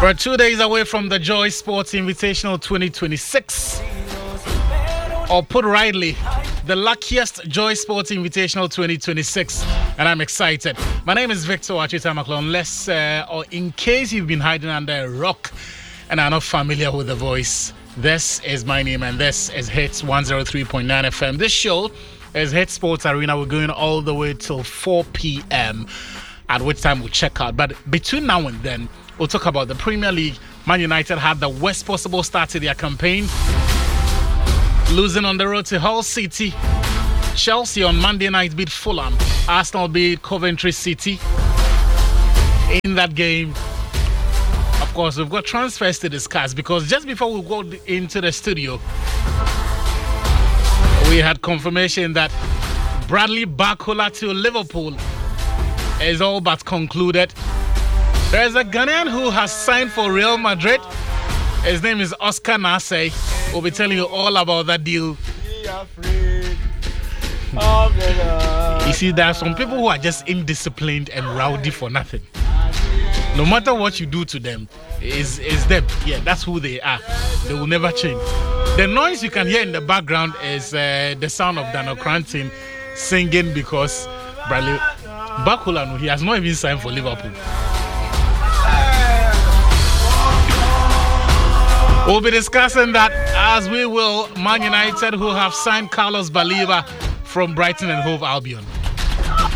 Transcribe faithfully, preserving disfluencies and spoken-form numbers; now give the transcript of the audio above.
We're two days away from the Joy Sports Invitational twenty twenty-six. Or put rightly, the luckiest Joy Sports Invitational twenty twenty-six. And I'm excited. My name is Victor Achita-Maclon. Unless, uh, or in case you've been hiding under a rock and are not familiar with the voice, this is my name and this is Hits one oh three point nine F M. This show is Hits Sports Arena. We're going all the way till four p.m. at which time we'll check out. But between now and then, we'll talk about the Premier League. Man United had the worst possible start to their campaign, losing on the road to Hull City. Chelsea on Monday night beat Fulham. Arsenal beat Coventry City. In that game, of course, we've got transfers to discuss because just before we go into the studio, we had confirmation that Bradley Barcola to Liverpool is all but concluded. There's a Ghanaian who has signed for Real Madrid. His name is Oscar Nase. We'll be telling you all about that deal. You see, there are some people who are just indisciplined and rowdy for nothing. No matter what you do to them, is is them. Yeah, that's who they are. They will never change. The noise you can hear in the background is uh, the sound of Daniel Cranton singing because Bradley Barcola, he has not even signed for Liverpool. We'll be discussing that, as we will Man United, who have signed Carlos Baleba from Brighton and Hove Albion.